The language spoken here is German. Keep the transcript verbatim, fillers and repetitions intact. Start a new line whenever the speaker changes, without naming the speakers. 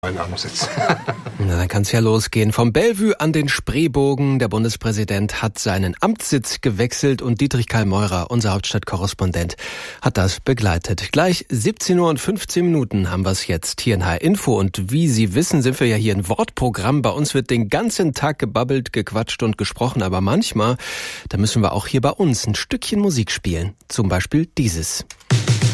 Mein Arm sitzt.
Na, dann kann's ja losgehen. Vom Bellevue an den Spreebogen. Der Bundespräsident hat seinen Amtssitz gewechselt und Dietrich Karl Meurer, unser Hauptstadtkorrespondent, hat das begleitet. Gleich siebzehn Uhr und fünfzehn Minuten haben wir's jetzt hier in H R Info. Und wie Sie wissen, sind wir ja hier ein Wortprogramm. Bei uns wird den ganzen Tag gebabbelt, gequatscht und gesprochen. Aber manchmal, da müssen wir auch hier bei uns ein Stückchen Musik spielen. Zum Beispiel dieses.